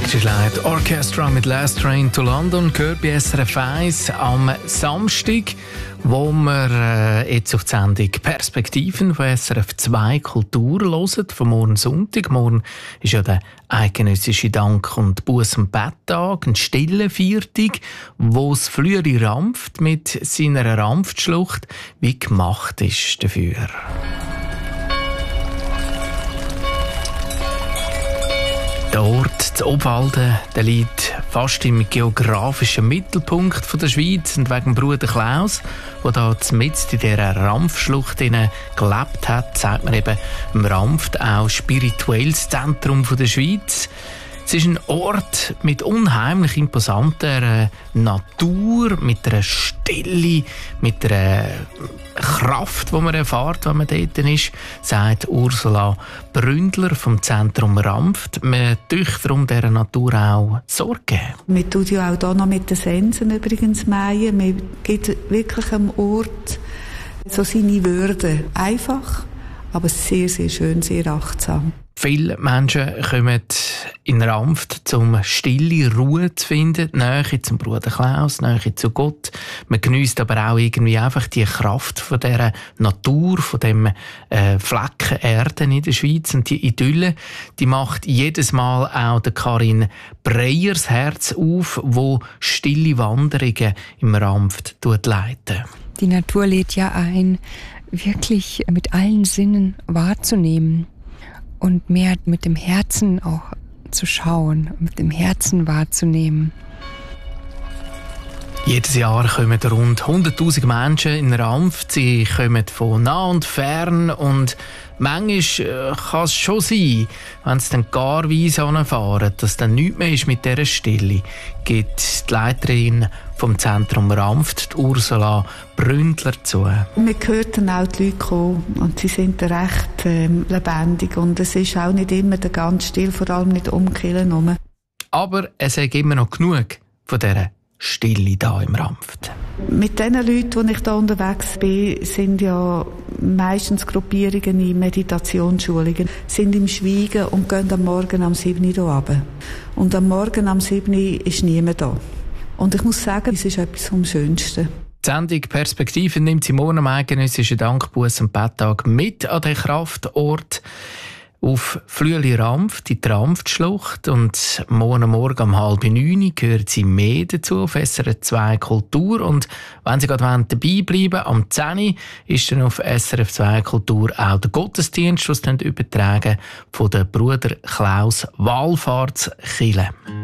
Electric Light Orchestra mit Last Train to London gehört bei SRF 1 am Samstag, wo wir jetzt auf die Sendung Perspektiven von SRF 2 Kultur hören, von morgen Sonntag. Morgen ist ja der eidgenössische Dank- und Buß- und Betttag, ein stiller Viertag, wo das frühere Rampft mit seiner Rampftschlucht wie gemacht ist dafür. Der Ort, das Obwalden, der liegt fast im geografischen Mittelpunkt der Schweiz und wegen Bruder Klaus, der da mitten in dieser Rampfschlucht gelebt hat, sagt man eben im Rampft auch spirituelles Zentrum der Schweiz. Es ist ein Ort mit unheimlich imposanter Natur, mit einer Stille, mit einer Kraft, die man erfährt, wenn man dort ist, sagt Ursula Bründler vom Zentrum Rampft. Man tut darum dieser Natur auch Sorge. Man tut ja auch hier noch mit den Sensen übrigens mähen. Man gibt wirklich am Ort so seine Würde. Einfach, aber sehr, sehr schön, sehr achtsam. Viele Menschen kommen in Rampft, um stille Ruhe zu finden, Nähe zum Bruder Klaus, Nähe zu Gott. Man geniesst aber auch irgendwie einfach die Kraft von dieser Natur, von dem Flecken Erde in der Schweiz. Und die Idylle, die macht jedes Mal auch der Karin Breyers Herz auf, wo stille Wanderungen im Rampft leiten. Die Natur lädt ja ein, wirklich mit allen Sinnen wahrzunehmen. Und mehr mit dem Herzen auch zu schauen, mit dem Herzen wahrzunehmen. Jedes Jahr kommen rund 100'000 Menschen in Rampft. Sie kommen von nah und fern und manchmal kann es schon sein, wenn sie dann gar weiss anfahren, dass dann nichts mehr ist mit dieser Stille, gibt die Leiterin vom Zentrum Rampft, Ursula Bründler, zu. Man hört dann auch die Leute kommen und sie sind recht lebendig und es ist auch nicht immer ganz still, vor allem nicht um die Kirche herum. Aber es ist immer noch genug von dieser Stille hier im Rampft. Mit den Leuten, die ich hier unterwegs bin, sind ja meistens Gruppierungen in Meditationsschulungen, sind im Schweigen und gehen am Morgen am 7 Uhr hier runter. Und am Morgen am 7 Uhr ist niemand da. Und ich muss sagen, es ist etwas vom Schönsten. Die Sendung Perspektiven nimmt sie morgen am eidgenössischen Dank-, Buß- und Betttag mit an den Kraftort auf Flüeli-Rampft, die Rampftschlucht. Und morgen um 8:30 gehört sie mehr dazu auf SRF 2 Kultur. Und wenn Sie gerade dabei bleiben am 10 ist dann auf SRF 2 Kultur auch der Gottesdienst, was dann übertragen von der Bruder Klaus Wallfahrtskirche.